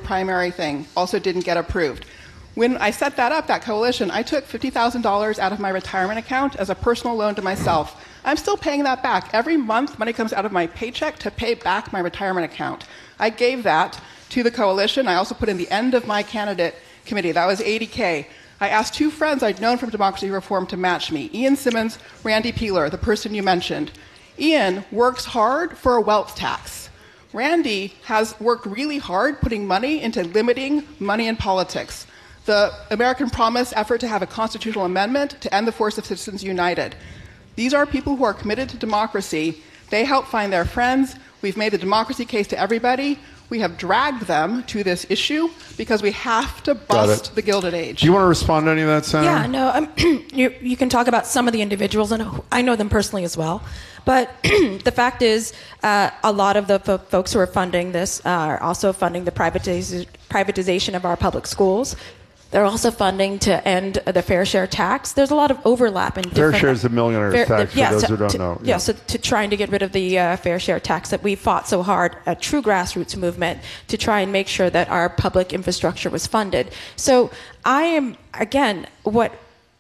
primary thing also didn't get approved. When I set that up, that coalition, I took $50,000 out of my retirement account as a personal loan to myself. I'm still paying that back. Every month, money comes out of my paycheck to pay back my retirement account. I gave that to the coalition. I also put in the end of my candidate committee. That was $80K. I asked two friends I'd known from Democracy Reform to match me, Ian Simmons, Randy Peeler, the person you mentioned. Ian works hard for a wealth tax. Randy has worked really hard putting money into limiting money in politics. The American Promise effort to have a constitutional amendment to end the force of Citizens United. These are people who are committed to democracy. They help find their friends. We've made the democracy case to everybody. We have dragged them to this issue because we have to bust the Gilded Age. Do you want to respond to any of that, Senator? Yeah, no, you can talk about some of the individuals, and I know them personally as well. But the fact is, a lot of the folks who are funding this are also funding the privatization of our public schools. They're also funding to end the fair share tax. There's a lot of overlap in different... Fair share is the millionaire's tax, for those who don't know. Yeah, so to trying to get rid of the fair share tax that we fought so hard, a true grassroots movement, to try and make sure that our public infrastructure was funded. So I am, again, what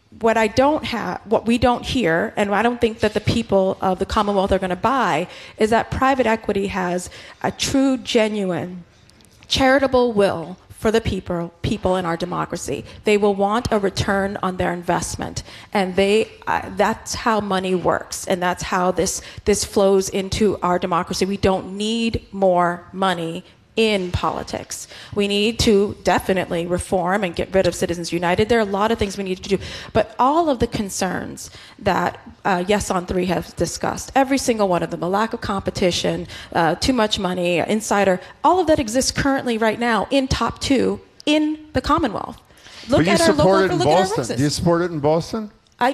I don't have, what we don't hear, and I don't think that the people of the Commonwealth are going to buy, is that private equity has a true, genuine, charitable will for the people in our democracy. They will want a return on their investment, and that's how money works, and that's how this flows into our democracy. We don't need more money in politics. We need to definitely reform and get rid of Citizens United. There are a lot of things we need to do, but all of the concerns that Yes on 3 has discussed, every single one of them, the lack of competition, too much money, insider, all of that exists currently right now in top 2 in the Commonwealth. Look at our local, look at our races. Do you support it in Boston?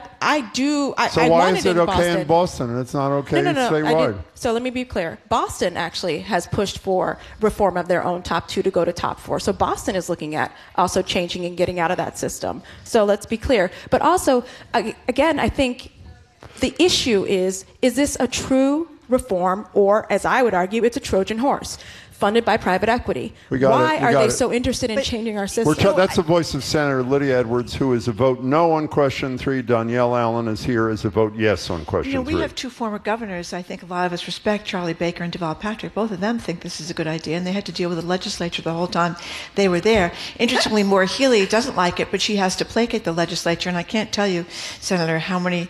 I do. So why is it okay in Boston and it's not okay statewide? So let me be clear. Boston actually has pushed for reform of their own top 2 to go to top 4. So Boston is looking at also changing and getting out of that system. So let's be clear. But also, again, I think the issue is this a true reform, or, as I would argue, it's a Trojan horse funded by private equity? Why are they so interested in changing our system? That's the voice of Senator Lydia Edwards, who is a vote no on question 3. Danielle Allen is here as a vote yes on question 3. We have 2 former governors I think a lot of us respect, Charlie Baker and Deval Patrick. Both of them think this is a good idea, and they had to deal with the legislature the whole time they were there. Interestingly, Maura Healey doesn't like it, but she has to placate the legislature, and I can't tell you, Senator, how many...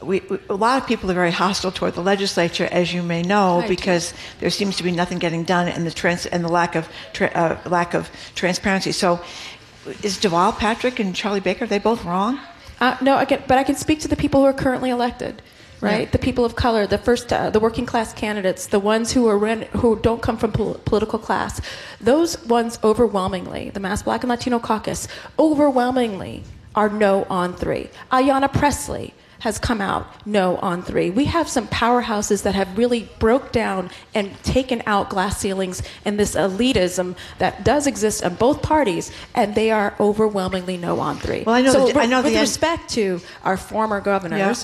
a lot of people are very hostile toward the legislature, as you may know, because there seems to be nothing getting done and the lack of transparency. So, is Deval Patrick and Charlie Baker, are they both wrong? No, but I can speak to the people who are currently elected, right? Yeah. The people of color, the working class candidates, the ones who don't come from political class. Those ones overwhelmingly, the Mass Black and Latino Caucus, overwhelmingly are no on 3. Ayanna Pressley has come out no on 3. We have some powerhouses that have really broke down and taken out glass ceilings and this elitism that does exist on both parties, and they are overwhelmingly no on 3. Well, I know with respect to our former governors,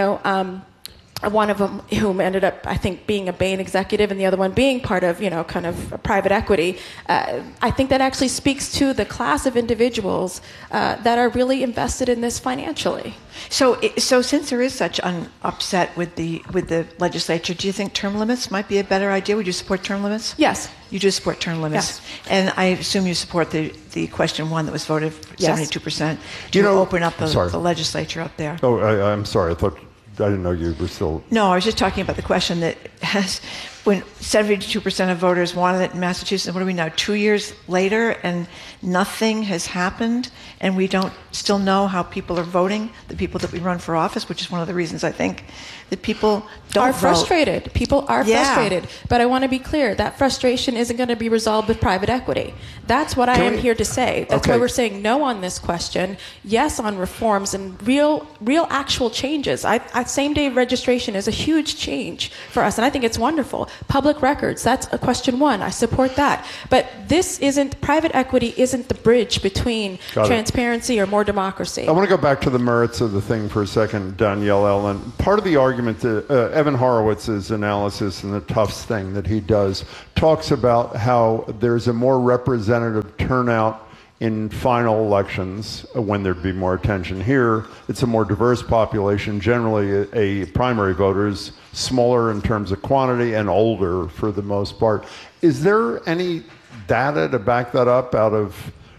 one of them whom ended up, I think, being a Bain executive and the other one being part of, kind of private equity. I think that actually speaks to the class of individuals that are really invested in this financially. So since there is such an upset with the legislature, do you think term limits might be a better idea? Would you support term limits? Yes. You do support term limits? Yes. And I assume you support the question 1 that was voted 72%. Do you open up the legislature up there? Oh, I'm sorry. I didn't know you were still... No, I was just talking about the question that has... When 72% of voters wanted it in Massachusetts, what are we now, 2 years later, and nothing has happened, and we don't still know how people are voting, the people that we run for office, which is one of the reasons I think that people don't are frustrated. People are frustrated. But I want to be clear, that frustration isn't going to be resolved with private equity. That's what I am here to say. That's why we're saying no on this question, yes on reforms and real actual changes. Same-day registration is a huge change for us, and I think it's wonderful. Public records, that's a question one. I support that. But private equity isn't the bridge between transparency or more democracy. I want to go back to the merits of the thing for a second, Danielle Ellen. Part of the argument that Evan Horowitz's analysis and the Tufts thing that he does talks about how there's a more representative turnout in final elections when there'd be more attention. Here, it's a more diverse population. Generally, a primary voter is smaller in terms of quantity and older for the most part. Is there any data to back that up out of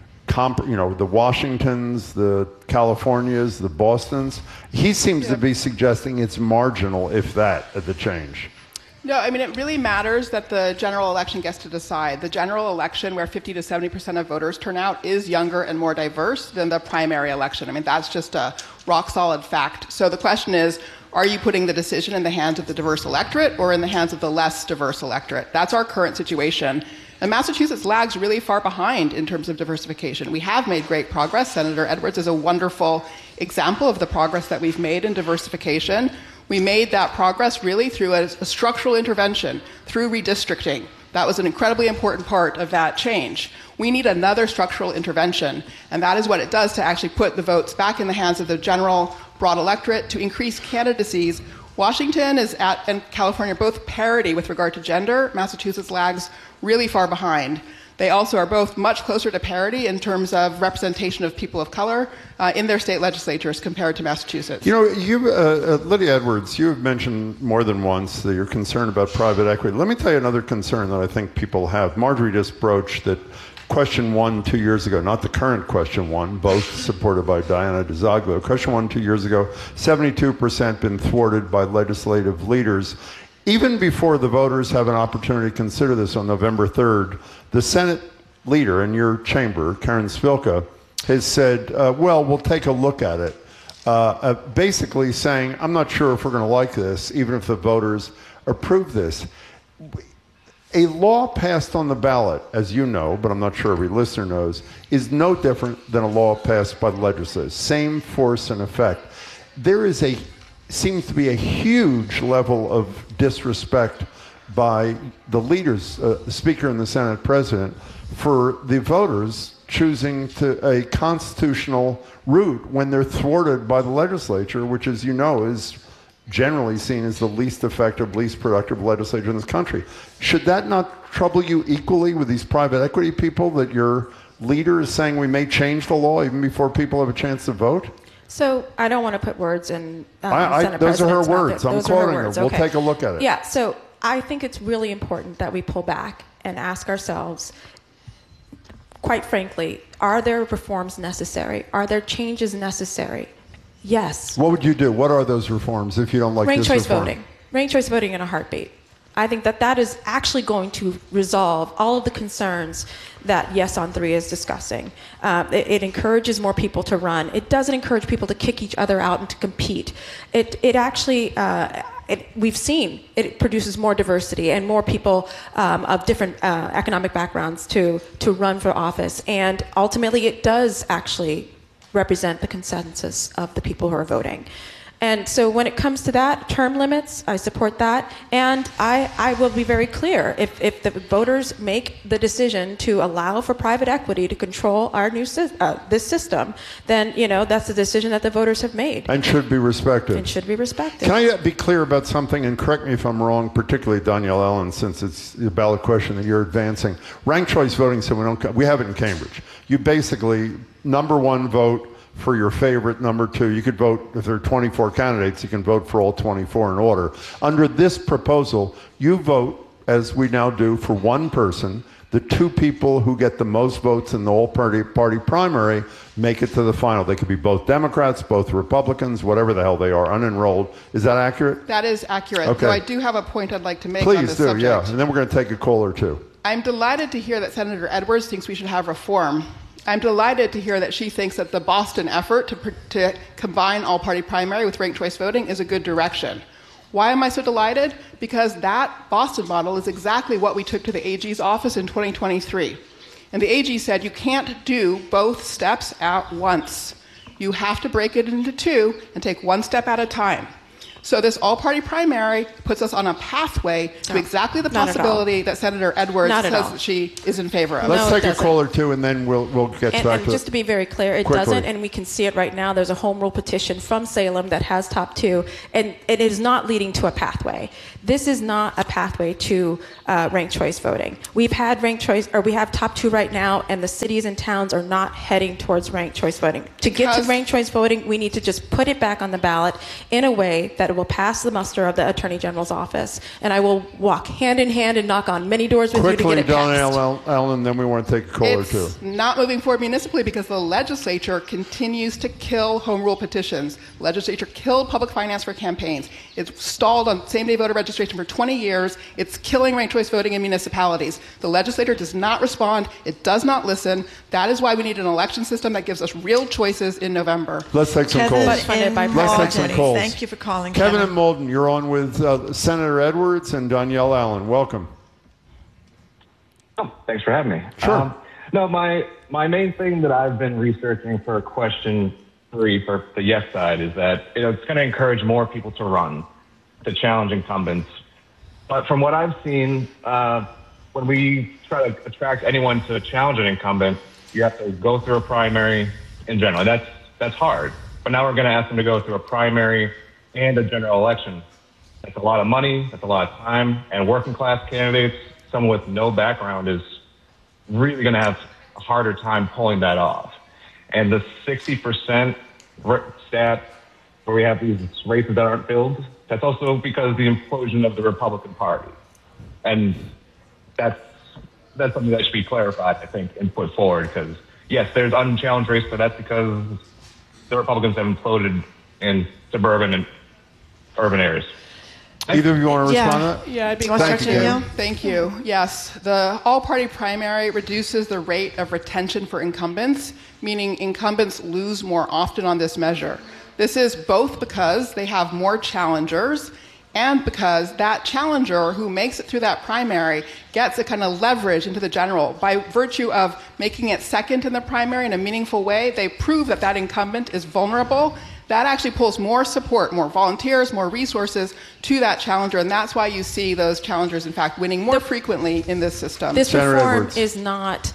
the Washingtons, the Californias, the Bostons? He seems to be suggesting it's marginal, if that, the change. No, I mean, it really matters that the general election gets to decide. The general election, where 50 to 70% of voters turn out, is younger and more diverse than the primary election. I mean, that's just a rock-solid fact. So the question is, are you putting the decision in the hands of the diverse electorate or in the hands of the less diverse electorate? That's our current situation. And Massachusetts lags really far behind in terms of diversification. We have made great progress. Senator Edwards is a wonderful example of the progress that we've made in diversification. We made that progress really through a structural intervention, through redistricting. That was an incredibly important part of that change. We need another structural intervention, and that is what it does to actually put the votes back in the hands of the general broad electorate to increase candidacies. Washington and California are both parity with regard to gender. Massachusetts lags really far behind. They also are both much closer to parity in terms of representation of people of color in their state legislatures compared to Massachusetts. Lydia Edwards, you have mentioned more than once that you're concerned about private equity. Let me tell you another concern that I think people have. Marjorie just broached that question 1 2 years ago, not the current question 1, both supported by Diana DiZoglio. Question 1 2 years ago, 72% been thwarted by legislative leaders. Even before the voters have an opportunity to consider this on November 3rd, the Senate leader in your chamber, Karen Spilka, has said, we'll take a look at it. Basically saying, I'm not sure if we're going to like this, even if the voters approve this. A law passed on the ballot, as you know, but I'm not sure every listener knows, is no different than a law passed by the legislature. Same force and effect. There seems to be a huge level of disrespect by the leaders, the Speaker and the Senate President, for the voters choosing a constitutional route when they're thwarted by the legislature, which, as you know, is generally seen as the least effective, least productive legislature in this country. Should that not trouble you equally with these private equity people, that your leader is saying we may change the law even before people have a chance to vote? So I don't want to put words in Those Senate President's are her mouth. words. I'm quoting her. We'll Okay. take a look at it. Yeah, so I think it's really important that we pull back and ask ourselves, quite frankly, are there reforms necessary? Are there changes necessary? Yes. What would you do? What are those reforms if you don't like Ranked this choice reform? voting. Ranked choice voting in a heartbeat. I think that is actually going to resolve all of the concerns that Yes on 3 is discussing. It encourages more people to run. It doesn't encourage people to kick each other out and to compete. It actually, we've seen, it produces more diversity and more people of different economic backgrounds to run for office. And ultimately, it does actually represent the consensus of the people who are voting. And so when it comes to that, term limits, I support that. And I will be very clear. If the voters make the decision to allow for private equity to control our new this system, then, that's the decision that the voters have made. And should be respected. And should be respected. Can I be clear about something, and correct me if I'm wrong, particularly Danielle Ellen, since it's the ballot question that you're advancing. Ranked choice voting, so we have it in Cambridge. You basically, number one, vote for your favorite. Number two, you could vote, if there are 24 candidates, you can vote for all 24 in order. Under this proposal, you vote, as we now do, for one person. The two people who get the most votes in the all-party primary make it to the final. They could be both Democrats, both Republicans, whatever the hell they are, unenrolled. Is that accurate? That is accurate. Okay. So I do have a point I'd like to make on this Please do, subject. yeah. And then we're going to take a call or two. I'm delighted to hear that Senator Edwards thinks we should have reform. I'm delighted to hear that she thinks that the Boston effort to combine all-party primary with ranked choice voting is a good direction. Why am I so delighted? Because that Boston model is exactly what we took to the AG's office in 2023. And the AG said you can't do both steps at once. You have to break it into two and take one step at a time. So this all-party primary puts us on a pathway to exactly the Not at all. possibility that Senator Edwards Not at says all. that she is in favor of. Let's No, it take a doesn't. call or two, and then we'll get back And to just to be very clear, it Quickly. doesn't, and we can see it right now. There's a home rule petition from Salem that has top two, and it is not leading to a pathway. This is not a pathway to ranked choice voting. We've had ranked choice, or we have top two right now, and the cities and towns are not heading towards ranked choice voting. To get to Because- ranked choice voting, we need to just put it back on the ballot in a way that it will pass the muster of the Attorney General's office. And I will walk hand in hand and knock on many doors with you to quickly, get it passed. Donna Allen, then we want to take a call or two. It's not moving forward municipally because the legislature continues to kill home rule petitions. Legislature killed public finance for campaigns. It's stalled on same-day voter registration for 20 years. It's killing ranked choice voting in municipalities. The legislature does not respond. It does not listen. That is why we need an election system that gives us real choices in November. Let's take some Kevin calls. Funded by in private Let's take some Malden. calls. Thank you for calling, Kevin in Malden, you're on with Senator Edwards and Danielle Allen. Welcome. Oh, thanks for having me. Sure. No, my main thing that I've been researching for question 3 for the yes side is that it's going to encourage more people to run, to challenge incumbents. But from what I've seen, when we try to attract anyone to challenge an incumbent, you have to go through a primary in general. That's hard. But now we're going to ask them to go through a primary and a general election. That's a lot of money. That's a lot of time. And working class candidates, someone with no background, is really going to have a harder time pulling that off. And the 60% stat where we have these races that aren't filled, that's also because of the implosion of the Republican Party. And that's something that should be clarified, I think, and put forward, because, yes, there's unchallenged races, but that's because the Republicans have imploded in suburban and urban areas. Either of you want to Yeah. respond to that? Yeah, I'd be Want to Thank start, you, Danielle? Thank you. Yes, the all-party primary reduces the rate of retention for incumbents, meaning incumbents lose more often on this measure. This is both because they have more challengers and because that challenger who makes it through that primary gets a kind of leverage into the general. By virtue of making it second in the primary in a meaningful way, they prove that that incumbent is vulnerable. That actually pulls more support, more volunteers, more resources to that challenger, and that's why you see those challengers, in fact, winning more frequently in this system. This Senator reform Edwards. is not,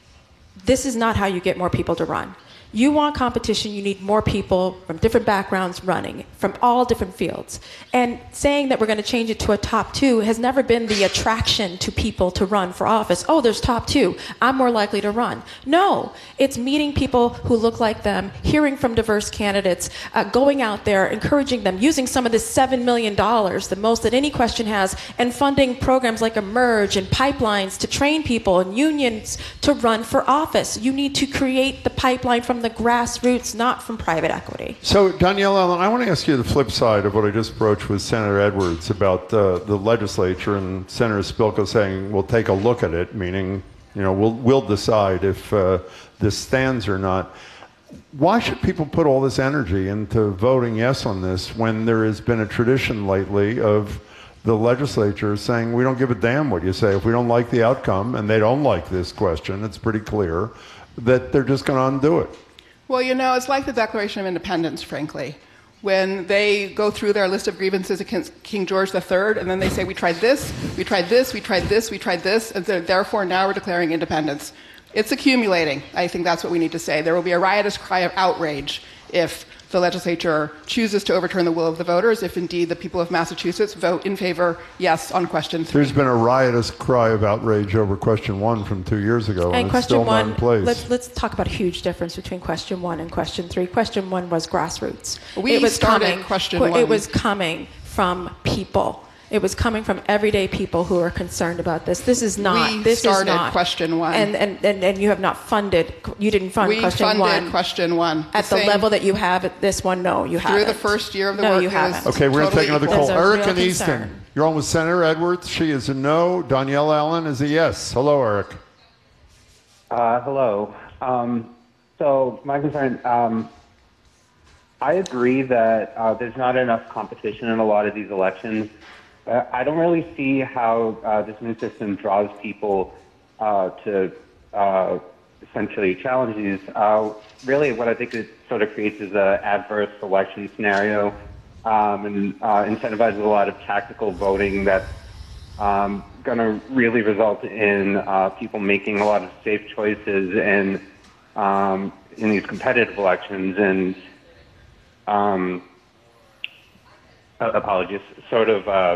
this is not how you get more people to run. You want competition, you need more people from different backgrounds running, from all different fields. And saying that we're going to change it to a top two has never been the attraction to people to run for office. Oh, there's top two, I'm more likely to run. No, it's meeting people who look like them, hearing from diverse candidates, going out there, encouraging them, using some of this $7 million, the most that any question has, and funding programs like Emerge and pipelines to train people and unions to run for office. You need to create the pipeline from the grassroots, not from private equity. So, Danielle Allen, I want to ask you the flip side of what I just broached with Senator Edwards about the legislature and Senator Spilka saying, we'll take a look at it, meaning, we'll decide if this stands or not. Why should people put all this energy into voting yes on this when there has been a tradition lately of the legislature saying, we don't give a damn what you say. If we don't like the outcome, and they don't like this question, it's pretty clear, that they're just going to undo it. Well, it's like the Declaration of Independence, frankly. When they go through their list of grievances against King George III, and then they say, we tried this, we tried this, we tried this, we tried this, and so therefore now we're declaring independence. It's accumulating. I think that's what we need to say. There will be a riotous cry of outrage if the legislature chooses to overturn the will of the voters, if indeed the people of Massachusetts vote in favor, yes, on question 3. There's been a riotous cry of outrage over question 1 from 2 years ago, and it's question still not one, in place. let's talk about a huge difference between question 1 and question 3. Question 1 was grassroots. We it was started coming, question It 1. was coming from people. It was coming from everyday people who are concerned about this. This is not. We this started is not. question 1. And you have not funded. You didn't fund We question funded 1 question 1. at the same- level that you have at this one. No, you haven't. Through the first year of the no, work, you it was- haven't. Okay, we're going to take Totally another call. equal. There's a Eric real in Easton. concern. You're on with Senator Edwards. She is a no. Danielle Allen is a yes. Hello, Eric. Hello. So my concern, I agree that there's not enough competition in a lot of these elections. I don't really see how this new system draws people to essentially challenge these. Really, what I think it sort of creates is an adverse selection scenario and incentivizes a lot of tactical voting that's going to really result in people making a lot of safe choices in these competitive elections and apologies, sort of.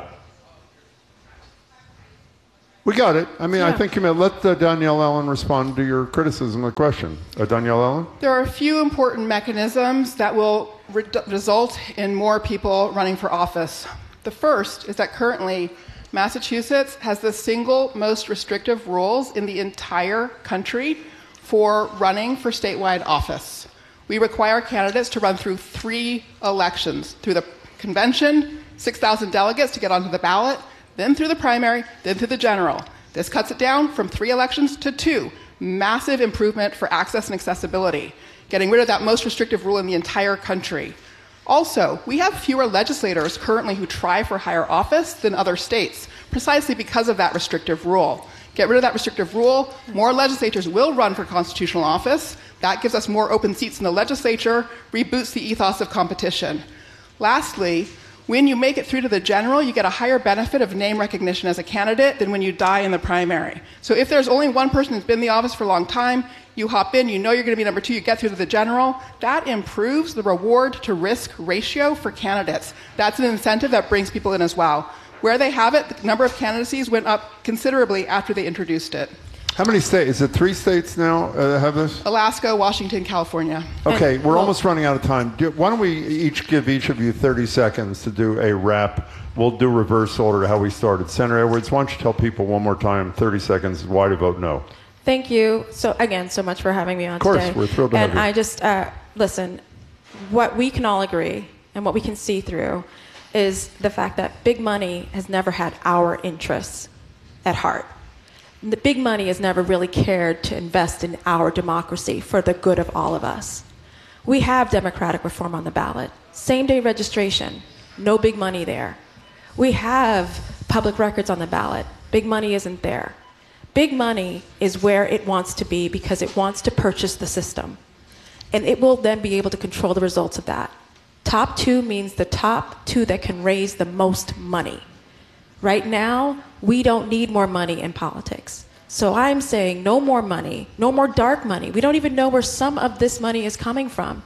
We got it. I mean, I think you may let Danielle Allen respond to your criticism of the question. Danielle Allen? There are a few important mechanisms that will result in more people running for office. The first is that currently Massachusetts has the single most restrictive rules in the entire country for running for statewide office. We require candidates to run through 3 elections, through the convention, 6,000 delegates to get onto the ballot, then through the primary, then through the general. This cuts it down from 3 elections to 2. Massive improvement for access and accessibility, getting rid of that most restrictive rule in the entire country. Also, we have fewer legislators currently who try for higher office than other states, precisely because of that restrictive rule. Get rid of that restrictive rule, more legislators will run for constitutional office. That gives us more open seats in the legislature, reboots the ethos of competition. Lastly, when you make it through to the general, you get a higher benefit of name recognition as a candidate than when you die in the primary. So if there's only one person who's been in the office for a long time, you hop in, you know you're going to be number 2, you get through to the general, that improves the reward to risk ratio for candidates. That's an incentive that brings people in as well. Where they have it, the number of candidacies went up considerably after they introduced it. How many states? Is it 3 states now have this? Alaska, Washington, California. Okay, we're almost running out of time. Why don't we give each of you 30 seconds to do a wrap? We'll do reverse order to how we started. Senator Edwards, why don't you tell people one more time, 30 seconds, why to vote no? Thank you so much for having me on today. Of course, we're thrilled to have you. And I just, listen, what we can all agree and what we can see through is the fact that big money has never had our interests at heart. The big money has never really cared to invest in our democracy for the good of all of us. We have democratic reform on the ballot. Same-day registration, no big money there. We have public records on the ballot. Big money isn't there. Big money is where it wants to be because it wants to purchase the system. And it will then be able to control the results of that. Top 2 means the top 2 that can raise the most money. Right now, we don't need more money in politics. So I'm saying no more money, no more dark money. We don't even know where some of this money is coming from.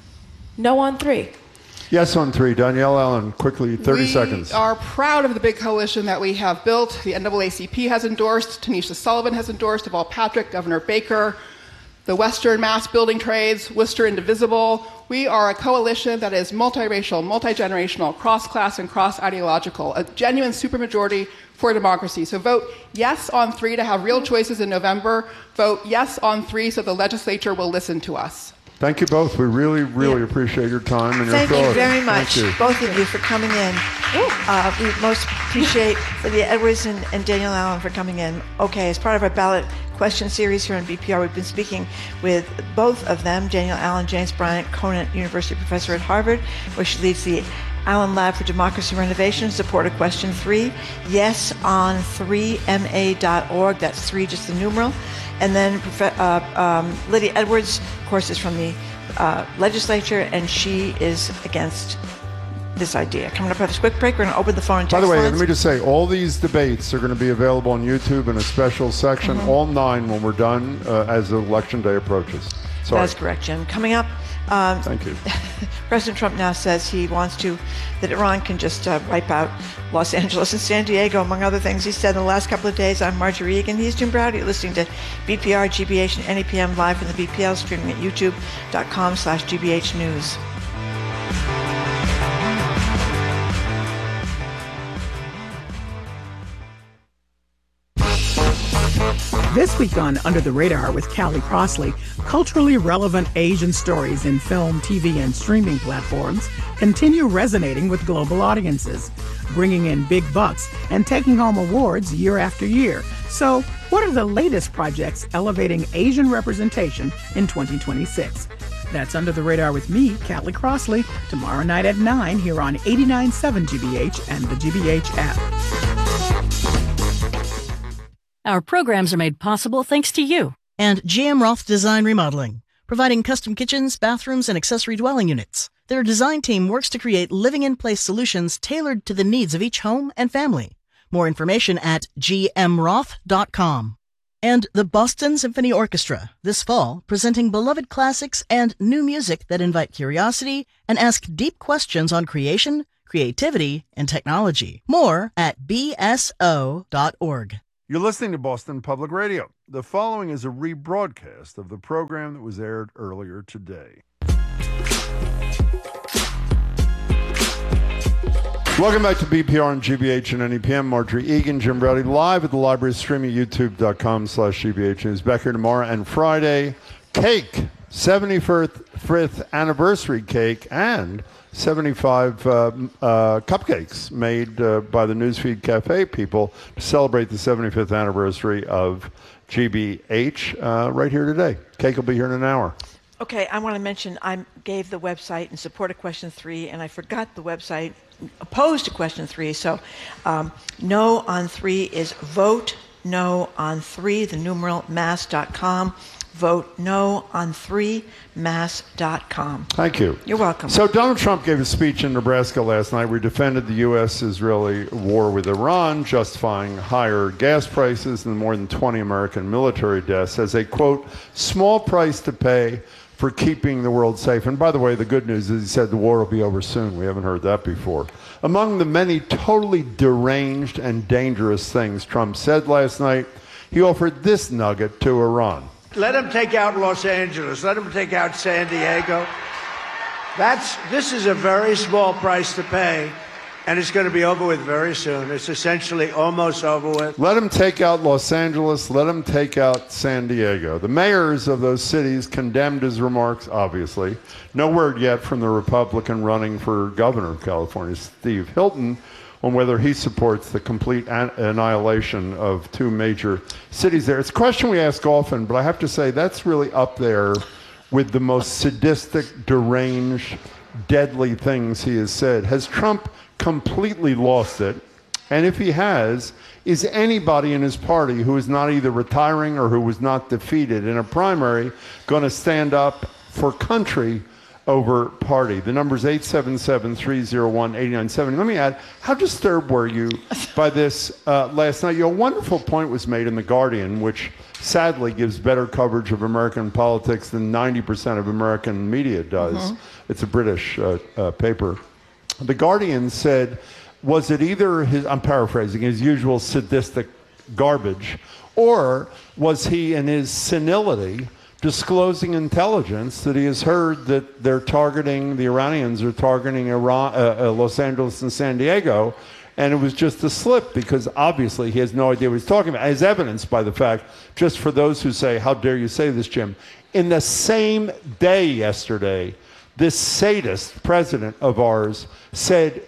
No on 3. Yes on 3. Danielle Allen, quickly, 30 seconds. We are proud of the big coalition that we have built. The NAACP has endorsed, Tanisha Sullivan has endorsed, Deval Patrick, Governor Baker, the Western Mass Building Trades, Worcester Indivisible. We are a coalition that is multiracial, multi-generational, cross-class, and cross-ideological, a genuine supermajority for democracy. So vote yes on 3 to have real choices in November. Vote yes on 3 so the legislature will listen to us. Thank you both. We really, really appreciate your time and your thoughts. Thank you very much, you. both of you, for coming in. We most appreciate Lydia Edwards and Danielle Allen for coming in. Okay, as part of our ballot question series here on BPR, we've been speaking with both of them, Danielle Allen, James Bryant, Conant University professor at Harvard, where she leads the Allen Lab for Democracy Renovation. Support of question 3, yes on 3ma.org. That's 3, just the numeral. And then Lydia Edwards, of course, is from the legislature, and she is against this idea. Coming up after this quick break, we're going to open the phone and text lines. By the way, lines. let me just say, all these debates are going to be available on YouTube in a special section, all 9 when we're done as Election Day approaches. Sorry. That's correct, Jim. Coming up, thank you. President Trump now says he wants that Iran can just wipe out Los Angeles and San Diego, among other things he said in the last couple of days. I'm Marjorie Egan. He's Jim Browder. You're listening to BPR, GBH, and NEPM live from the BPL, streaming at youtube.com/GBH News. This week on Under the Radar with Callie Crossley, culturally relevant Asian stories in film, TV, and streaming platforms continue resonating with global audiences, bringing in big bucks and taking home awards year after year. So, what are the latest projects elevating Asian representation in 2026? That's Under the Radar with me, Callie Crossley, tomorrow night at 9 here on 89.7 GBH and the GBH app. Our programs are made possible thanks to you. And GM Roth Design Remodeling, providing custom kitchens, bathrooms, and accessory dwelling units. Their design team works to create living-in-place solutions tailored to the needs of each home and family. More information at gmroth.com. And the Boston Symphony Orchestra, this fall, presenting beloved classics and new music that invite curiosity and ask deep questions on creation, creativity, and technology. More at bso.org. You're listening to Boston Public Radio. The following is a rebroadcast of the program that was aired earlier today. Welcome back to BPR and GBH and NEPM. Marjorie Egan, Jim Browdy, live at the library, streaming youtube.com/GBH News. Back here tomorrow and Friday. Cake, 75th anniversary cake, and 75 cupcakes made by the Newsfeed Cafe people to celebrate the 75th anniversary of GBH right here today. Cake will be here in an hour. Okay, I want to mention I gave the website in support of question 3, and I forgot the website opposed to question 3. So no on 3 is vote no on 3, the numeral mass.com. Vote no on 3, mass.com. Thank you. You're welcome. So Donald Trump gave a speech in Nebraska last night where he defended the U.S.-Israeli war with Iran, justifying higher gas prices and more than 20 American military deaths as a, quote, small price to pay for keeping the world safe. And by the way, the good news is he said the war will be over soon. We haven't heard that before. Among the many totally deranged and dangerous things Trump said last night, he offered this nugget to Iran. Let them take out Los Angeles. Let them take out San Diego. This is a very small price to pay, and it's going to be over with very soon. It's essentially almost over with. Let them take out Los Angeles. Let them take out San Diego. The mayors of those cities condemned his remarks, obviously. No word yet from the Republican running for governor of California, Steve Hilton, on whether he supports the complete annihilation of two major cities there. It's a question we ask often, but I have to say that's really up there with the most sadistic, deranged, deadly things he has said. Has Trump completely lost it? And if he has, is anybody in his party who is not either retiring or who was not defeated in a primary going to stand up for country over party? The number is 877-301-8970. Let me add, how disturbed were you by this last night? A wonderful point was made in The Guardian, which sadly gives better coverage of American politics than 90% of American media does. Mm-hmm. It's a British paper. The Guardian said, was it either his, I'm paraphrasing, his usual sadistic garbage, or was he in his senility disclosing intelligence that he has heard that they're targeting, the Iranians are targeting Iran, Los Angeles and San Diego, and it was just a slip because obviously he has no idea what he's talking about, as evidenced by the fact, just for those who say, how dare you say this, Jim, in the same day yesterday, this sadist president of ours said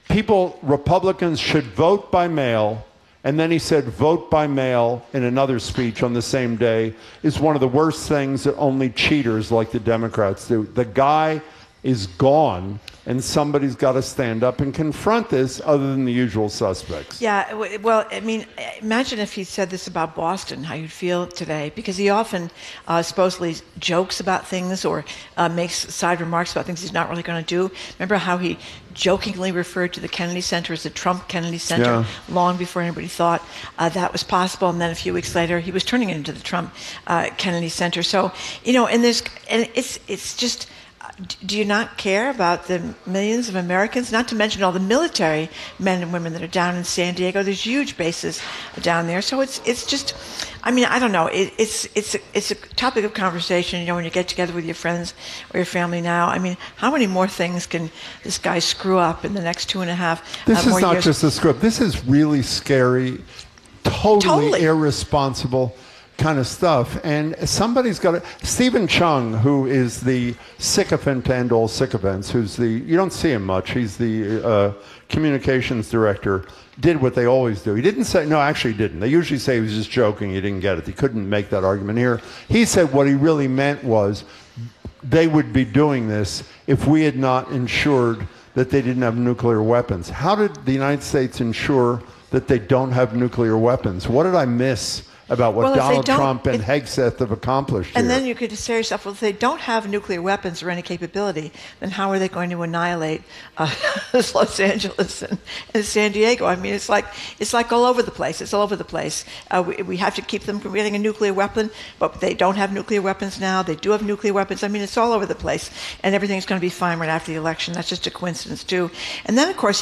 Republicans should vote by mail. And then he said, vote by mail in another speech on the same day is one of the worst things that only cheaters like the Democrats do. The guy is gone, and somebody's got to stand up and confront this other than the usual suspects. Yeah, well, I mean, imagine if he said this about Boston, how you'd feel today, because he often supposedly jokes about things or makes side remarks about things he's not really going to do. Remember how he jokingly referred to the Kennedy Center as the Trump Kennedy Center long before anybody thought that was possible, and then a few weeks later he was turning it into the Trump Kennedy Center. So, you know, and it's just, do you not care about the millions of Americans, not to mention all the military men and women that are down in San Diego? There's huge bases down there. So it's just, I mean, I don't know. It's a topic of conversation, you know, when you get together with your friends or your family now. I mean, how many more things can this guy screw up in the next 2.5 more years? This is not just a script. This is really scary, totally irresponsible kind of stuff. And somebody's got to... Stephen Chung, who is the sycophant to end all sycophants, who's the... You don't see him much. He's the communications director, did what they always do. He didn't say... No, actually he didn't. They usually say he was just joking. He didn't get it. He couldn't make that argument here. He said what he really meant was they would be doing this if we had not ensured that they didn't have nuclear weapons. How did the United States ensure that they don't have nuclear weapons? What did I miss about what Well, if they Donald don't- Trump and Hegseth have accomplished And here. then you could say to yourself, well, if they don't have nuclear weapons or any capability, then how are they going to annihilate Los Angeles and San Diego? I mean, it's like all over the place. It's all over the place. We have to keep them from getting a nuclear weapon, but they don't have nuclear weapons now. They do have nuclear weapons. I mean, it's all over the place, and everything's going to be fine right after the election. That's just a coincidence too. And then, of course,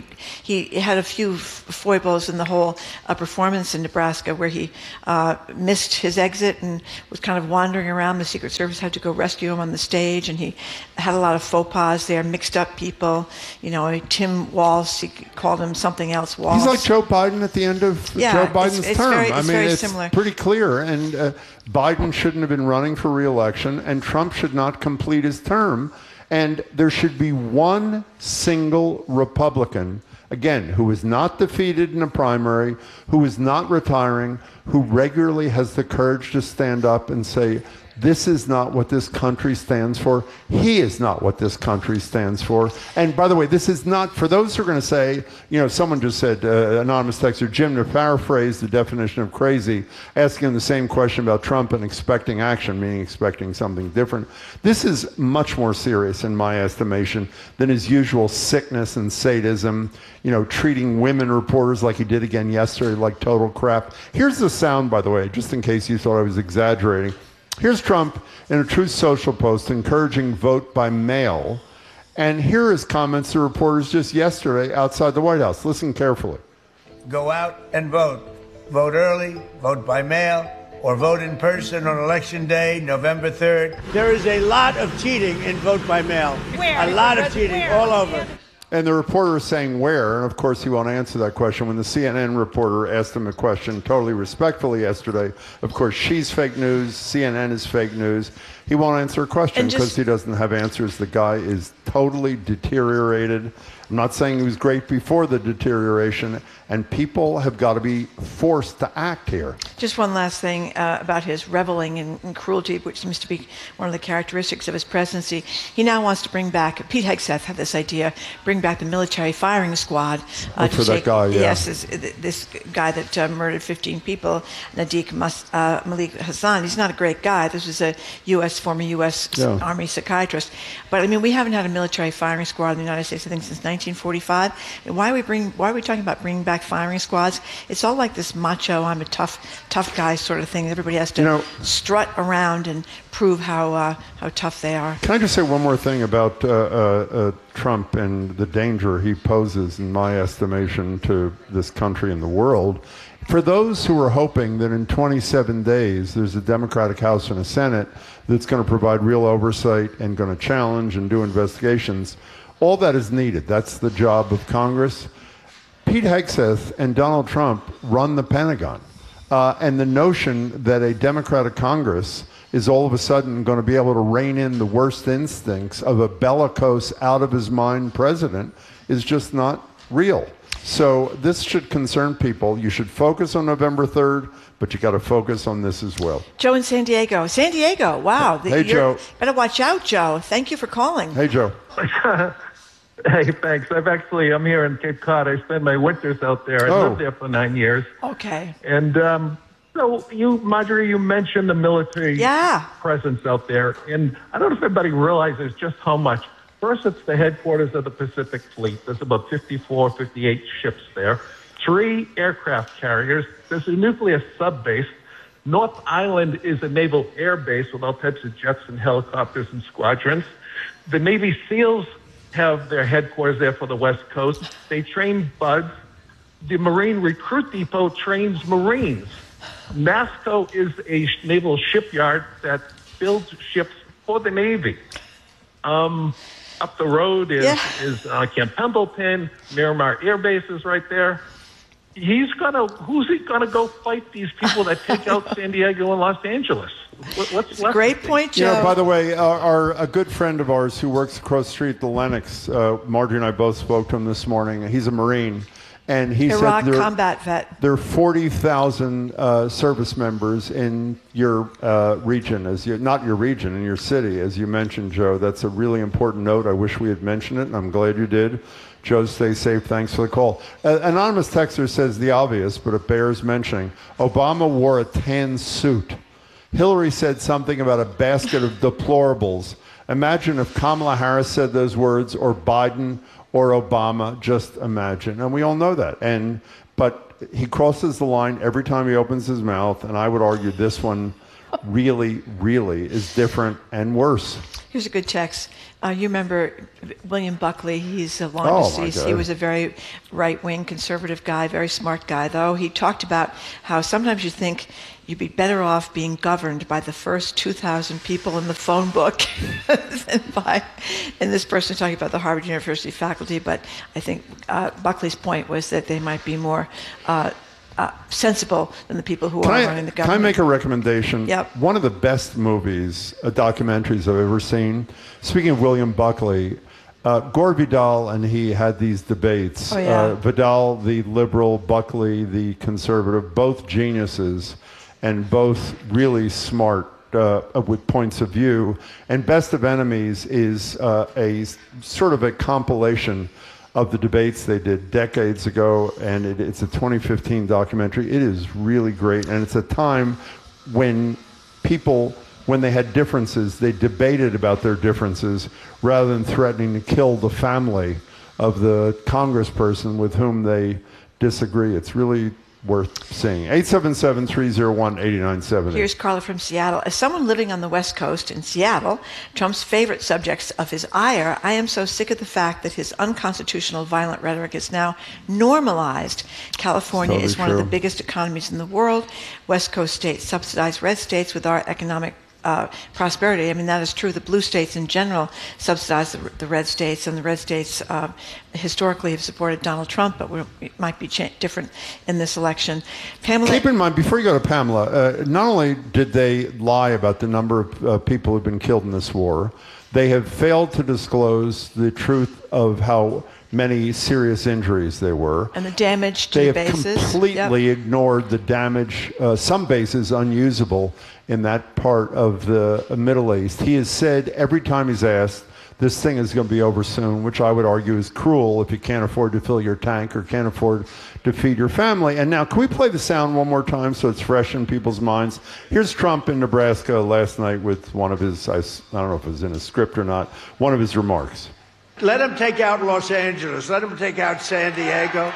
he had a few foibles in the whole performance in Nebraska, where he missed his exit and was kind of wandering around. The Secret Service had to go rescue him on the stage, and he had a lot of faux pas there, mixed up people. You know, Tim Walz, he called him something else. Walz. He's like Joe Biden at the end of Joe Biden's term. It's it's pretty clear. And Biden shouldn't have been running for re-election, and Trump should not complete his term. And there should be one single Republican, again, who is not defeated in a primary, who is not retiring, who regularly has the courage to stand up and say, this is not what this country stands for. He is not what this country stands for. And by the way, this is not, for those who are going to say, you know, someone just said, anonymous texter, Jim, to paraphrase the definition of crazy, asking the same question about Trump and expecting action, meaning expecting something different. This is much more serious, in my estimation, than his usual sickness and sadism, you know, treating women reporters like he did again yesterday like total crap. Here's the sound, by the way, just in case you thought I was exaggerating. Here's Trump in a Truth Social post encouraging vote by mail. And here are his comments to reporters just yesterday outside the White House. Listen carefully. Go out and vote. Vote early, vote by mail, or vote in person on Election Day, November 3rd. There is a lot of cheating in vote by mail. Where? A lot of cheating all over. And the reporter is saying where, and of course he won't answer that question. When the CNN reporter asked him a question totally respectfully yesterday, of course she's fake news, CNN is fake news. He won't answer a question because he doesn't have answers. The guy is totally deteriorated. I'm not saying he was great before the deterioration, and people have got to be forced to act here. Just one last thing about his reveling in cruelty, which seems to be one of the characteristics of his presidency. He now wants to bring back, Pete Hegseth had this idea, bring back the military firing squad. For that guy, yeah. Yes, this guy that murdered 15 people, Nadiq Malik Hassan. He's not a great guy. This was a former U.S. Army psychiatrist. But, I mean, we haven't had a military firing squad in the United States, I think, since 1945. And why are we talking about bringing back firing squads? It's all like this macho, I'm a tough guy sort of thing. Everybody has to strut around and prove how tough they are. Can I just say one more thing about Trump and the danger he poses, in my estimation, to this country and the world? For those who are hoping that in 27 days there's a Democratic House and a Senate that's going to provide real oversight and going to challenge and do investigations, all that is needed. That's the job of Congress. Pete Hegseth and Donald Trump run the Pentagon. And the notion that a Democratic Congress is all of a sudden going to be able to rein in the worst instincts of a bellicose, out-of-his-mind president is just not real. So this should concern people. You should focus on November 3rd, but you got to focus on this as well. Joe in San Diego. San Diego, wow. Hey, Joe. Better watch out, Joe. Thank you for calling. Hey, Joe. Hey, thanks. I'm here in Cape Cod. I spend my winters out there. I lived there for 9 years. Okay. And so Marjorie, you mentioned the military presence out there. And I don't know if everybody realizes just how much. First, it's the headquarters of the Pacific Fleet. There's about 54, 58 ships there. 3 aircraft carriers. There's a nuclear sub-base. North Island is a naval air base with all types of jets and helicopters and squadrons. The Navy SEALs have their headquarters there for the West Coast. They train buds. The Marine Recruit Depot trains Marines. NASSCO is a naval shipyard that builds ships for the Navy. Up the road is Camp Pendleton. Miramar Air Base is right there. Who's he gonna go fight these people that take out San Diego and Los Angeles? What's left? Great point, Joe. You know, by the way, a good friend of ours who works across the street at the Lenox, Marjorie and I both spoke to him this morning. He's a Marine. And he Iraq said combat vet. there are 40,000 service members in your region, not your region, in your city, as you mentioned, Joe. That's a really important note. I wish we had mentioned it, and I'm glad you did. Joe, stay safe. Thanks for the call. Anonymous texter says the obvious, but it bears mentioning. Obama wore a tan suit. Hillary said something about a basket of deplorables. Imagine if Kamala Harris said those words, or Biden, or Obama. Just imagine. And we all know that. But he crosses the line every time he opens his mouth, and I would argue this one really, really is different and worse. Here's a good text. You remember William Buckley. He's long deceased. He was a very right-wing conservative guy, very smart guy, though. He talked about how sometimes you think you'd be better off being governed by the first 2,000 people in the phone book than by, and this person is talking about the Harvard University faculty, but I think Buckley's point was that they might be more sensible than the people who are running the government. Can I make a recommendation? Yep. One of the best movies, documentaries I've ever seen, speaking of William Buckley, Gore Vidal and he had these debates. Oh, yeah. Vidal, the liberal, Buckley, the conservative, both geniuses and both really smart with points of view. And Best of Enemies is a sort of a compilation of the debates they did decades ago, and it's a 2015 documentary. It is really great, and it's a time when people, when they had differences, they debated about their differences rather than threatening to kill the family of the congressperson with whom they disagree. It's really worth seeing. 877-301-8970. Here's Carla from Seattle. As someone living on the West Coast in Seattle, Trump's favorite subjects of his ire, I am so sick of the fact that his unconstitutional violent rhetoric is now normalized. California is one of the biggest economies in the world. West Coast states subsidize red states with our economic prosperity. I mean, that is true. The blue states in general subsidize the red states, and the red states historically have supported Donald Trump, but it might be different in this election. Pamela, keep in mind, before you go to Pamela, not only did they lie about the number of people who've been killed in this war, they have failed to disclose the truth of how many serious injuries there were. And the damage to the bases. They have completely ignored the damage, some bases unusable in that part of the Middle East. He has said every time he's asked, this thing is going to be over soon, which I would argue is cruel if you can't afford to fill your tank or can't afford to feed your family. And now, can we play the sound one more time so it's fresh in people's minds? Here's Trump in Nebraska last night with one of his, I don't know if it was in his script or not, one of his remarks. Let them take out Los Angeles. Let them take out San Diego.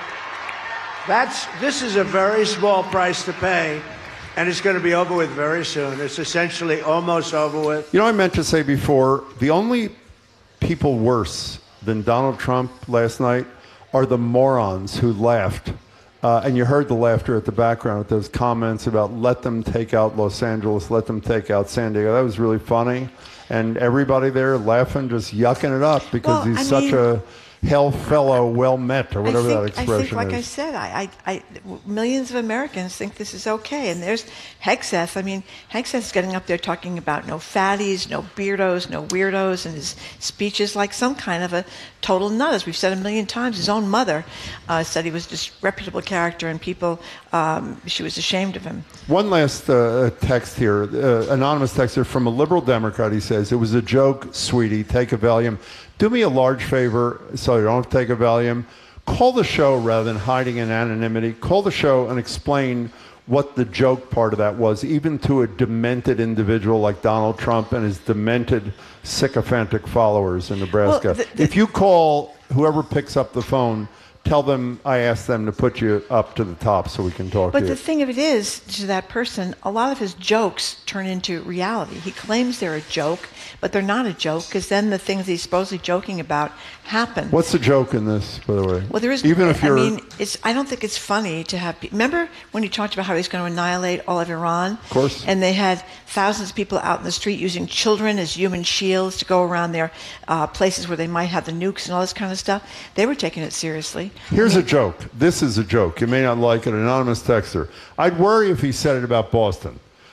This is a very small price to pay, and it's going to be over with very soon. It's essentially almost over with. You know, I meant to say before, the only people worse than Donald Trump last night are the morons who laughed. And you heard the laughter at the background with those comments about let them take out Los Angeles, let them take out San Diego. That was really funny. And everybody there laughing, just yucking it up because he's such a hail fellow well met, or whatever that expression is. I think, like I said, millions of Americans think this is okay. And there's Hegseth. I mean, Hegseth's getting up there talking about no fatties, no beardos, no weirdos, and his speeches like some kind of a total nut. As we've said a million times, his own mother said he was a disreputable character, and people, she was ashamed of him. One last text here, anonymous texter from a liberal Democrat. He says, it was a joke, sweetie, take a Valium. Do me a large favor, so you don't have to take a Valium. Call the show rather than hiding in anonymity. Call the show and explain what the joke part of that was, even to a demented individual like Donald Trump and his demented, sycophantic followers in Nebraska. Well, if you call whoever picks up the phone, tell them I asked them to put you up to the top so we can talk to you. But the thing of it is, to that person, a lot of his jokes turn into reality. He claims they're a joke, but they're not a joke, because then the things he's supposedly joking about happen. What's the joke in this, by the way? Well, there is. Even if you're, I mean, I don't think it's funny to have. Remember when he talked about how he's going to annihilate all of Iran? Of course. And they had thousands of people out in the street using children as human shields to go around their places where they might have the nukes and all this kind of stuff. They were taking it seriously. Here's a joke. This is a joke. You may not like it. Anonymous texter. I'd worry if he said it about Boston.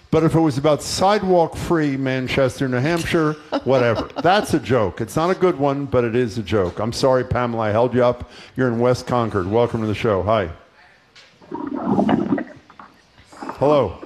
But if it was about sidewalk-free Manchester, New Hampshire, whatever. That's a joke. It's not a good one, but it is a joke. I'm sorry, Pamela, I held you up. You're in West Concord. Welcome to the show. Hi. Hello.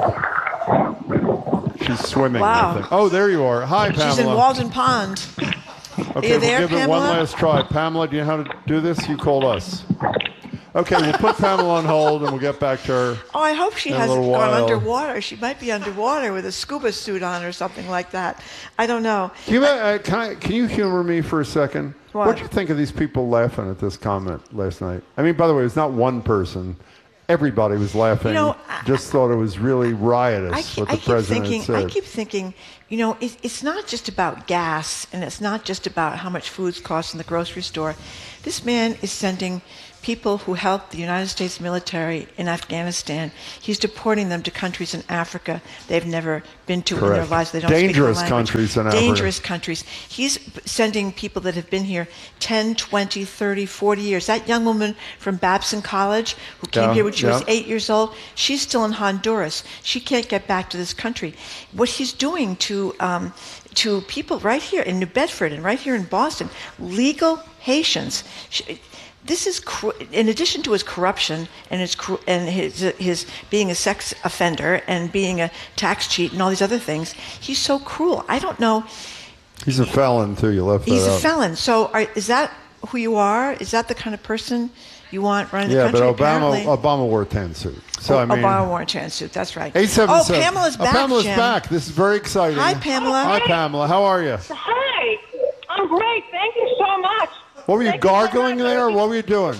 She's swimming. Wow. I think. Oh, there you are. Hi, Pamela. She's in Walden Pond. Okay, you there, we'll give it one last try. Pamela, do you know how to do this? You called us. Okay, we'll put Pamela on hold and we'll get back to her. Oh, I hope she hasn't gone underwater. She might be underwater with a scuba suit on or something like that. I don't know. Can you humor me for a second? What did you think of these people laughing at this comment last night? I mean, by the way, it's not one person. Everybody was laughing. Just thought it was really riotous what the president said. I keep thinking, it's not just about gas and it's not just about how much food's cost in the grocery store. This man is sending people who helped the United States military in Afghanistan. He's deporting them to countries in Africa they've never been to in their lives. They don't Dangerous speak the language. Countries in Africa. Dangerous countries. He's sending people that have been here 10, 20, 30, 40 years. That young woman from Babson College who came here when she was 8 years old, she's still in Honduras. She can't get back to this country. What he's doing to people right here in New Bedford and right here in Boston, legal Haitians. This is, in addition to his corruption and his being a sex offender and being a tax cheat and all these other things, he's so cruel. I don't know. He's a felon, too. You left that out. He's a felon. So is that who you are? Is that the kind of person you want running the country? Yeah, but Obama wore a tan suit. So, Obama wore a tan suit. That's right. 877. Oh, Pamela's back, Pamela's Jim. back. This is very exciting. Hi, Pamela. Hi, Pamela. How are you? Hi. I'm great. Thank you so much. What were you gargling there? What were you doing?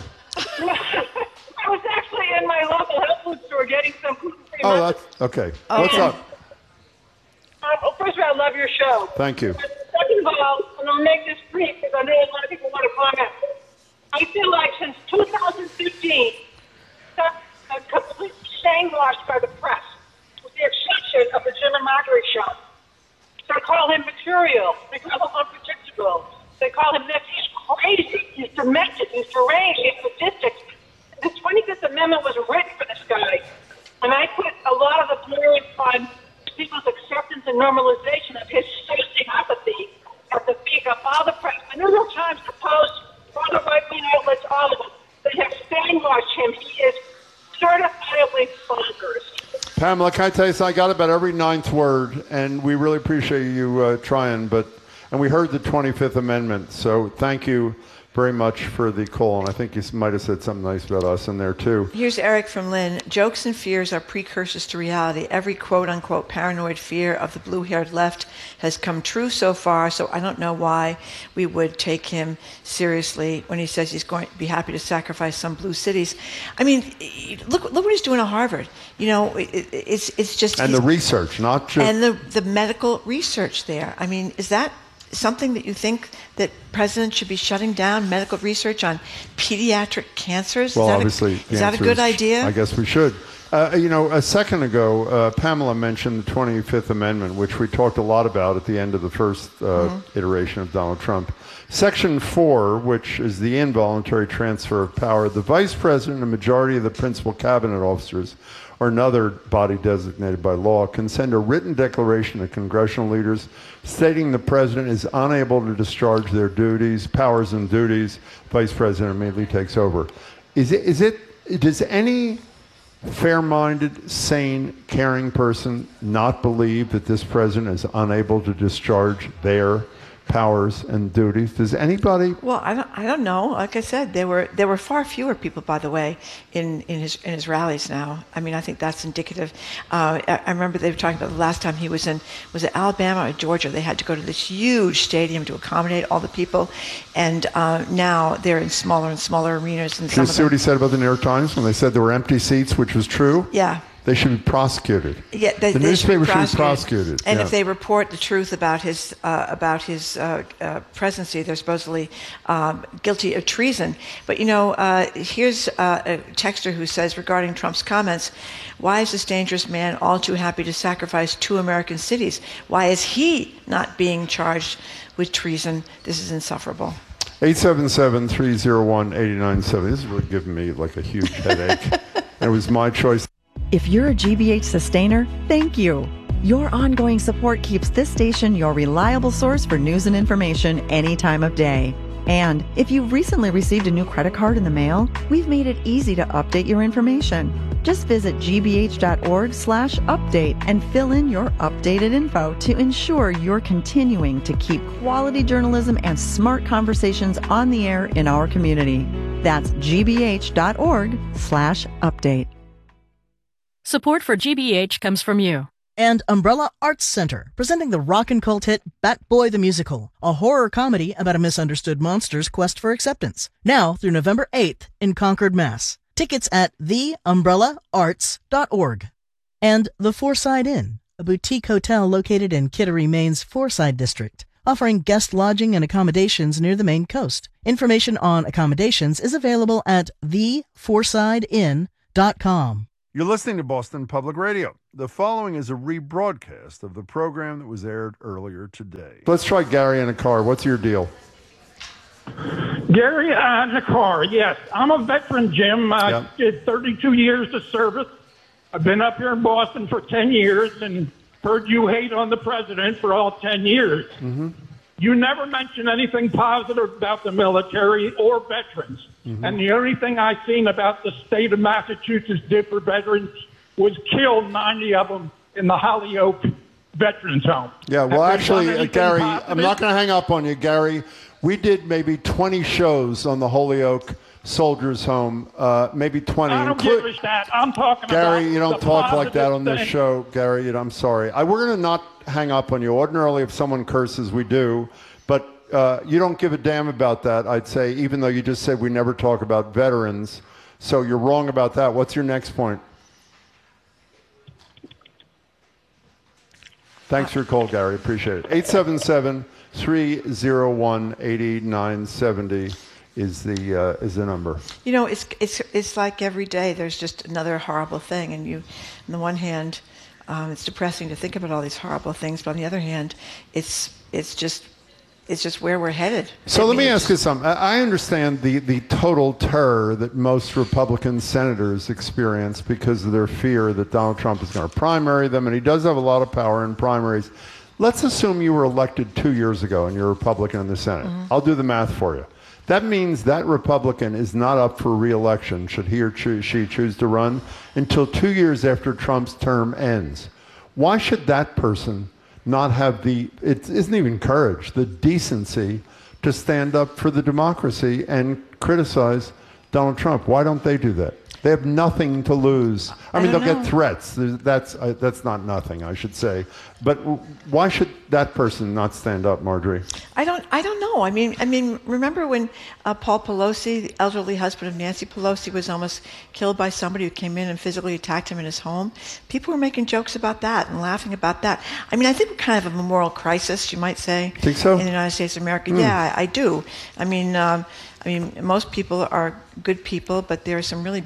I was actually in my local health food store getting some gluten-free Oh, that's okay. What's up? Well, first of all, I love your show. Thank you. Second of all, and I'll make this brief because I know a lot of people want to comment. I feel like since 2015, a complete sandwashed by the press, with the exception of the Jim and Marjorie show. They call him material. They call him unpredictable. They call him this. He's crazy. He's demented. He's deranged. He's sadistic. The 25th Amendment was written for this guy. And I put a lot of the blame on people's acceptance and normalization of his sociopathy at the peak of all the press. The New York Times, the Post, all the right-wing outlets, all of them, they have sandwashed him. He is certifiably bonkers. Pamela, can I tell you something? I got about every ninth word, and we really appreciate you trying, and we heard the 25th Amendment, so thank you very much for the call, and I think you might have said something nice about us in there, too. Here's Eric from Lynn. Jokes and fears are precursors to reality. Every quote-unquote paranoid fear of the blue-haired left has come true so far, so I don't know why we would take him seriously when he says he's going to be happy to sacrifice some blue cities. I mean, look what he's doing at Harvard. It's just... And the research, not just... And the medical research there. I mean, is that something that you think that presidents should be shutting down medical research on pediatric cancers? Well, obviously, is that a good idea? I guess we should. A second ago, Pamela mentioned the 25th Amendment, which we talked a lot about at the end of the first iteration of Donald Trump. Section 4, which is the involuntary transfer of power, the vice president and majority of the principal cabinet officers or another body designated by law can send a written declaration to congressional leaders stating the president is unable to discharge their duties, powers and duties. Vice president immediately takes over. Does any fair-minded, sane, caring person not believe that this president is unable to discharge their powers and duties? Does anybody? Well, I don't know. Like I said, there were far fewer people, by the way, in his rallies now. I mean, I think that's indicative. I remember they were talking about the last time he was it Alabama or Georgia? They had to go to this huge stadium to accommodate all the people, and now they're in smaller and smaller arenas. And Did you see what he said about the New York Times when they said there were empty seats, which was true? Yeah. They should be prosecuted. Yeah, the newspaper should be prosecuted. And if they report the truth about his presidency, they're supposedly guilty of treason. But here's a texter who says regarding Trump's comments, why is this dangerous man all too happy to sacrifice 2 American cities? Why is he not being charged with treason? This is insufferable. 877-301-8970. This is really giving me like a huge headache. It was my choice. If you're a GBH sustainer, thank you. Your ongoing support keeps this station your reliable source for news and information any time of day. And if you've recently received a new credit card in the mail, we've made it easy to update your information. Just visit gbh.org/update and fill in your updated info to ensure you're continuing to keep quality journalism and smart conversations on the air in our community. That's gbh.org/update. Support for GBH comes from you. And Umbrella Arts Center, presenting the rock and cult hit Batboy the Musical, a horror comedy about a misunderstood monster's quest for acceptance. Now through November 8th in Concord, Mass. Tickets at theumbrellaarts.org. And the Fourside Inn, a boutique hotel located in Kittery, Maine's Fourside district, offering guest lodging and accommodations near the Maine coast. Information on accommodations is available at thefoursideinn.com. You're listening to Boston Public Radio. The following is a rebroadcast of the program that was aired earlier today. Let's try Gary in a car. What's your deal? Gary in a car, yes. I'm a veteran, Jim. I did 32 years of service. I've been up here in Boston for 10 years and heard you hate on the president for all 10 years. Mm-hmm. You never mentioned anything positive about the military or veterans. Mm-hmm. And the only thing I seen about the state of Massachusetts did for veterans was kill 90 of them in the Holyoke Veterans Home. Yeah, well, actually, Gary, I'm not going to hang up on you, Gary. We did maybe 20 shows on the Holyoke Soldiers Home, maybe 20. I don't give a that. I'm talking Gary, about you don't talk like that on this thing. show, Gary. I'm sorry. We're going to not hang up on you. Ordinarily, if someone curses, we do. But you don't give a damn about that, I'd say, even though you just said we never talk about veterans. So you're wrong about that. What's your next point? Thanks for your call, Gary. Appreciate it. 877-301-8970 is the number. You know, it's like every day there's just another horrible thing, and on the one hand, it's depressing to think about all these horrible things, but on the other hand, it's just where we're headed. So let me ask you something. I understand the total terror that most Republican senators experience because of their fear that Donald Trump is going to primary them, and he does have a lot of power in primaries. Let's assume you were elected 2 years ago and you're a Republican in the Senate. Mm-hmm. I'll do the math for you. That means that Republican is not up for re-election, should he or she choose to run, until 2 years after Trump's term ends. Why should that person not have it isn't even courage, the decency to stand up for the democracy and criticize Donald Trump? Why don't they do that? They have nothing to lose. I mean, they'll get threats. That's not nothing, I should say. But why should that person not stand up, Marjorie? I don't know. I mean, remember when Paul Pelosi, the elderly husband of Nancy Pelosi, was almost killed by somebody who came in and physically attacked him in his home? People were making jokes about that and laughing about that. I mean, I think we're kind of a moral crisis, you might say. Think so? In the United States of America. Yeah, I do. I mean, most people are good people, but there are some really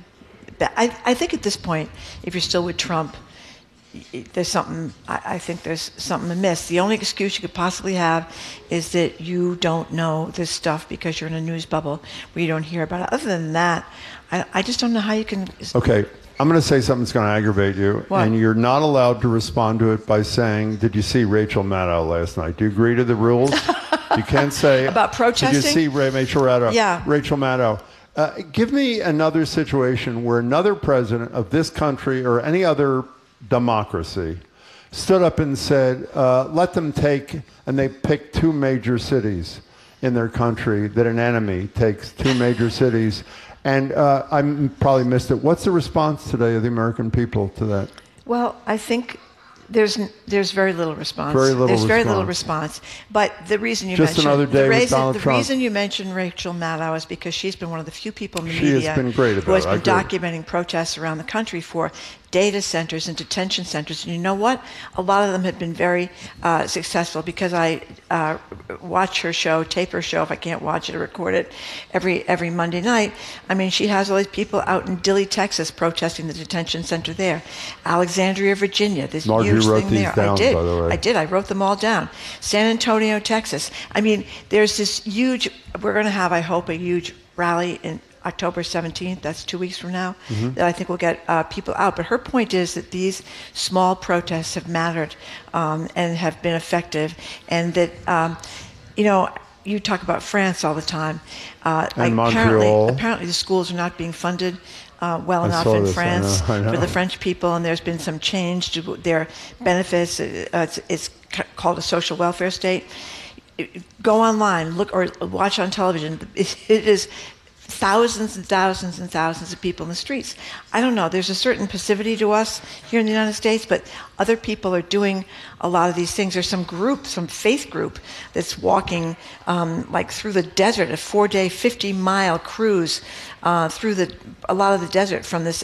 I think at this point, if you're still with Trump, there's something. I think there's something amiss. The only excuse you could possibly have is that you don't know this stuff because you're in a news bubble where you don't hear about it. Other than that, I just don't know how you can. Okay, I'm going to say something that's going to aggravate you, and you're not allowed to respond to it by saying, "Did you see Rachel Maddow last night?" Do you agree to the rules? You can't say about protesting. Did you see Rachel Maddow? Yeah. Rachel Maddow. Give me another situation where another president of this country or any other democracy stood up and said, let them take, and they picked two major cities in their country, that an enemy takes two major cities. And I probably missed it. What's the response today of the American people to that? Well, I think there's very little response. Very little response. But the reason you mentioned another day with Donald Trump. The reason you mentioned Rachel Maddow is because she's been one of the few people in the media who has been documenting protests around the country for data centers and detention centers. And you know what? A lot of them have been very successful because I watch her show, tape her show if I can't watch it or record it every Monday night. I mean, she has all these people out in Dilley, Texas protesting the detention center there. Alexandria, Virginia, this huge thing there. Down, I did. I wrote them all down. San Antonio, Texas. I mean, there's this huge, we're going to have, I hope, a huge rally October 17th, that's 2 weeks from now, that I think will get people out. But her point is that these small protests have mattered and have been effective, and that, you talk about France all the time. And Montreal. Apparently the schools are not being funded well enough in France I know. for the French people, and there's been some change to their benefits. It's called a social welfare state. Go online, look or watch on television. It is thousands and thousands and thousands of people in the streets. I don't know. There's a certain passivity to us here in the United States, but other people are doing a lot of these things. There's some group, some faith group that's walking like through the desert, a 4-day, 50-mile cruise through a lot of the desert from this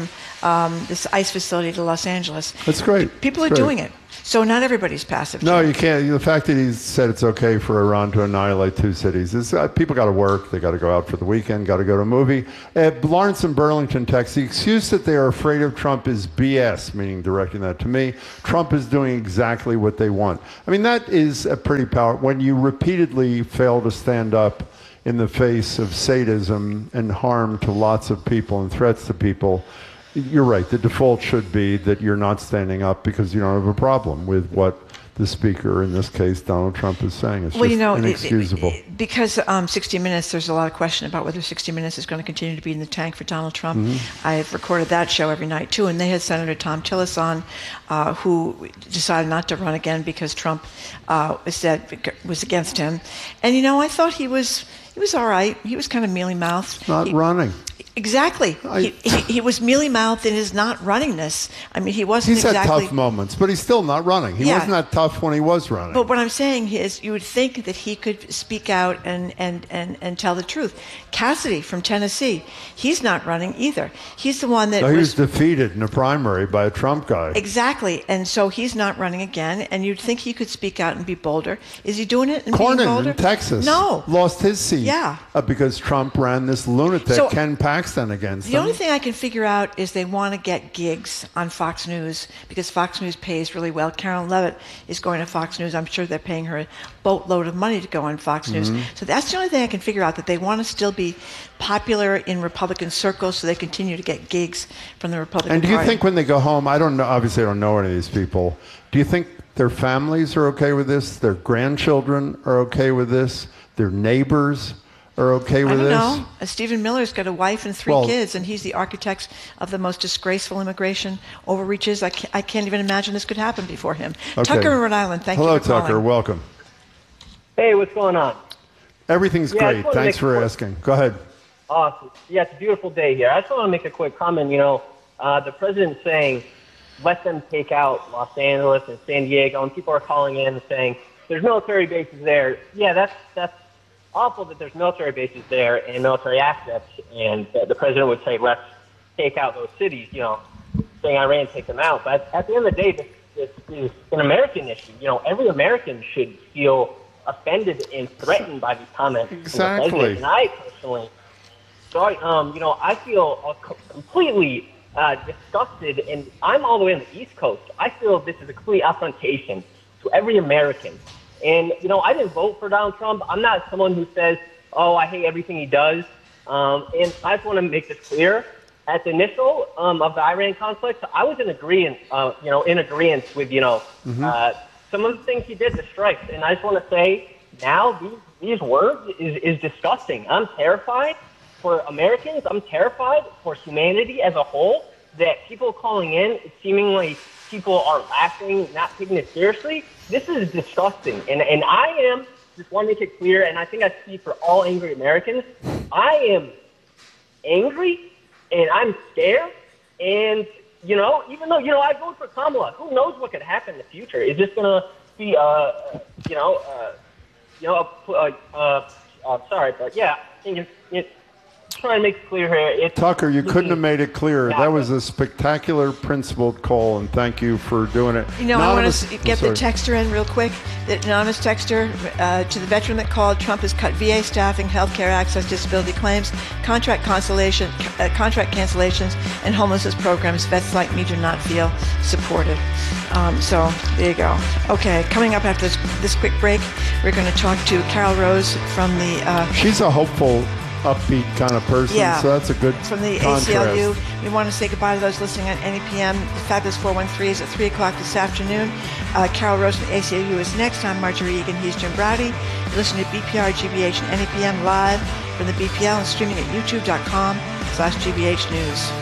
ice facility to Los Angeles. That's great. People are doing it. So not everybody's passive. No, you can't. The fact that he said it's okay for Iran to annihilate 2 cities is people got to work. They got to go out for the weekend. Got to go to a movie. Lawrence in Burlington texts, the excuse that they are afraid of Trump is BS, meaning directing that to me. Trump is doing exactly what they want. I mean, that is a pretty powerful. When you repeatedly fail to stand up in the face of sadism and harm to lots of people and threats to people, you're right. The default should be that you're not standing up because you don't have a problem with what the speaker, in this case, Donald Trump, is saying. It's just inexcusable. Because 60 Minutes, there's a lot of question about whether 60 Minutes is going to continue to be in the tank for Donald Trump. I've recorded that show every night, too, and they had Senator Tom Tillis on, who decided not to run again because Trump was against him. And, I thought he was all right. He was kind of mealy-mouthed. Not running. Exactly. He was mealy-mouthed in his not runningness. I mean, he wasn't exactly... He's had tough moments, but he's still not running. He wasn't that tough when he was running. But what I'm saying is you would think that he could speak out and tell the truth. Cassidy from Tennessee, he's not running either. He's the one that he was defeated in a primary by a Trump guy. Exactly. And so he's not running again, and you'd think he could speak out and be bolder. Is he doing it and being bolder? Cornyn in Texas lost his seat because Trump ran this lunatic, Ken Paxton, against him. The only thing I can figure out is they want to get gigs on Fox News because Fox News pays really well. Karen Levitt is going to Fox News. I'm sure they're paying her a boatload of money to go on Fox News. So that's the only thing I can figure out, that they want to still be popular in Republican circles so they continue to get gigs from the Republican Party. And do you think when they go home, I don't know, obviously I don't know any of these people, do you think their families are okay with this? Their grandchildren are okay with this? Their neighbors are okay with this? I don't know. Stephen Miller's got a wife and 3 kids, and he's the architect of the most disgraceful immigration overreaches. I can't even imagine this could happen before him. Okay. Tucker in Rhode Island, thank you for calling. Hello, Tucker. Welcome. Hey, what's going on? Everything's great. Thanks for asking. Go ahead. Awesome. Yeah, it's a beautiful day here. I just want to make a quick comment. The president's saying, let them take out Los Angeles and San Diego, and people are calling in and saying, there's military bases there. Yeah, that's awful that there's military bases there and military assets, and the president would say, let's take out those cities, saying Iran take them out. But at the end of the day, this is an American issue. Every American should feel offended and threatened by these comments. Exactly. From the president. And I personally, I feel completely disgusted, and I'm all the way on the East Coast. I feel this is a complete affrontation to every American. And, I didn't vote for Donald Trump. I'm not someone who says, oh, I hate everything he does. And I just want to make this clear. At the initial of the Iran conflict, I was in agreement, with, some of the things he did, the strikes. And I just want to say now these words is disgusting. I'm terrified for Americans. I'm terrified for humanity as a whole, that people calling in, seemingly people are laughing, not taking it seriously. This is disgusting. And I am, just want to make it clear, and I think I speak for all angry Americans, I am angry and I'm scared. And, even though, I voted for Kamala, who knows what could happen in the future? Is this going to be, sorry, but yeah, I think it's trying to make it clear here. Tucker, you couldn't have made it clearer. That was a spectacular, principled call, and thank you for doing it. I want to get the texter in real quick. The anonymous texter, to the veteran that called, Trump has cut VA staffing, health care access, disability claims, contract cancellations, and homelessness programs. Vets like me do not feel supported. So there you go. Okay, coming up after this quick break, we're going to talk to Carol Rose from the... She's a hopeful upbeat kind of person. Yeah. So that's a good From the contrast. ACLU, we want to say goodbye to those listening on NEPM. The Fabulous 413 is at 3 o'clock this afternoon. Carol Rose from the ACLU is next. I'm Marjorie Egan. He's Jim Brady. You're listening to BPR, GBH, and NEPM live from the BPL and streaming at youtube.com/GBH News.